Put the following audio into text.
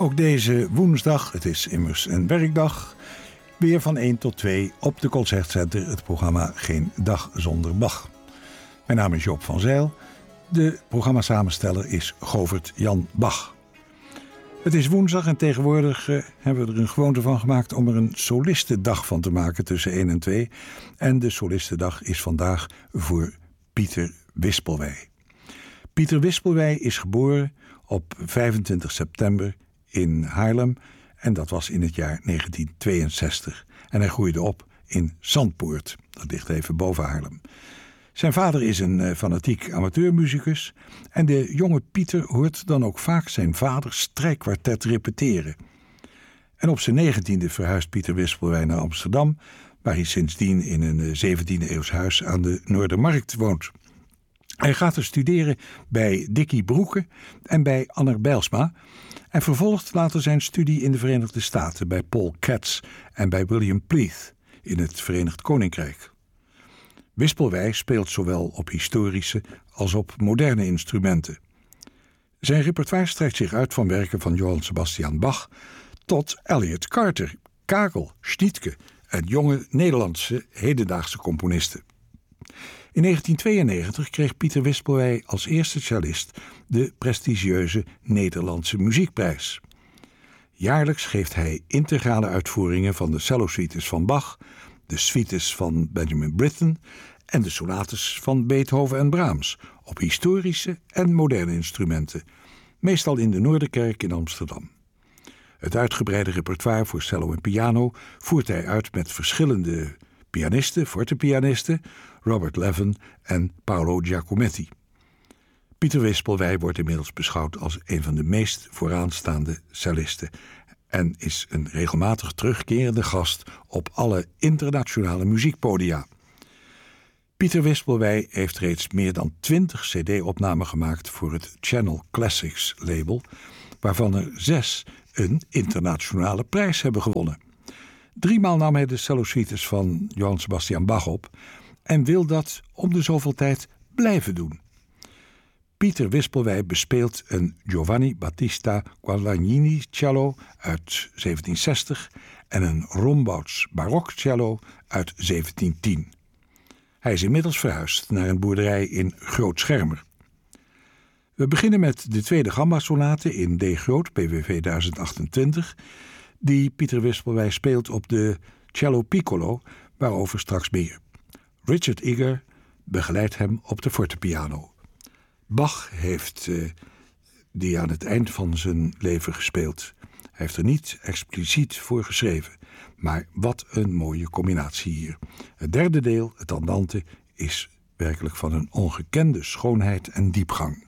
Ook deze woensdag, het is immers een werkdag, weer van 1 tot 2 op de Concertcenter het programma Geen Dag Zonder Bach. Mijn naam is Joop van Zijl. De programmasamensteller is Govert Jan Bach. Het is woensdag en tegenwoordig hebben we er een gewoonte van gemaakt om er een solistendag van te maken tussen 1 en 2. En de solistendag is vandaag voor Pieter Wispelwey. Pieter Wispelwey is geboren op 25 september in Haarlem en dat was in het jaar 1962. En hij groeide op in Zandpoort, dat ligt even boven Haarlem. Zijn vader is een fanatiek amateurmusicus en de jonge Pieter hoort dan ook vaak zijn vader strijkkwartet repeteren. En op zijn 19e verhuist Pieter Wispelwey naar Amsterdam, waar hij sindsdien in een 17e eeuws huis aan de Noordermarkt woont. Hij gaat er studeren bij Dickie Broeke en bij Anner Bijlsma en vervolgt later zijn studie in de Verenigde Staten bij Paul Katz en bij William Pleath in het Verenigd Koninkrijk. Wispelwey speelt zowel op historische als op moderne instrumenten. Zijn repertoire strekt zich uit van werken van Johann Sebastian Bach tot Elliott Carter, Kagel, Schnittke en jonge Nederlandse hedendaagse componisten. In 1992 kreeg Pieter Wispelwey als eerste cellist de prestigieuze Nederlandse Muziekprijs. Jaarlijks geeft hij integrale uitvoeringen van de cellosuites van Bach, de suites van Benjamin Britten en de sonates van Beethoven en Brahms op historische en moderne instrumenten, meestal in de Noorderkerk in Amsterdam. Het uitgebreide repertoire voor cello en piano voert hij uit met verschillende pianisten, fortepianisten, Robert Levin en Paolo Giacometti. Pieter Wispelwey wordt inmiddels beschouwd als een van de meest vooraanstaande cellisten en is een regelmatig terugkerende gast op alle internationale muziekpodia. Pieter Wispelwey heeft reeds meer dan 20 cd-opnamen gemaakt voor het Channel Classics label, waarvan er 6 een internationale prijs hebben gewonnen. 3 maal nam hij de cellosuites van Johann Sebastian Bach op en wil dat om de zoveel tijd blijven doen. Pieter Wispelwey bespeelt een Giovanni Battista Guadagnini cello uit 1760 en een Rombouts barokcello uit 1710. Hij is inmiddels verhuisd naar een boerderij in Grootschermer. We beginnen met de tweede gamba-sonate in D groot, PWV 1028, die Pieter Wispelwey speelt op de cello piccolo, waarover straks meer. Richard Eager begeleidt hem op de fortepiano. Bach heeft die aan het eind van zijn leven gespeeld. Hij heeft er niet expliciet voor geschreven, maar wat een mooie combinatie hier. Het derde deel, het andante, is werkelijk van een ongekende schoonheid en diepgang.